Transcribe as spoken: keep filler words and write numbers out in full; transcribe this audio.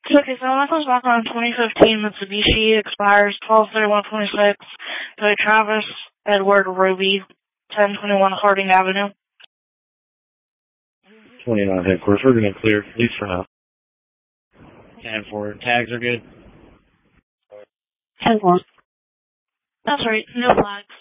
Okay, so my license back on twenty fifteen Mitsubishi expires twelve thirty-one twenty-six to Travis Edward Ruby, ten twenty-one Harding Avenue. twenty-nine headquarters. We're going to clear, at least for now. And for tags are good. ten four. That's right, no flags.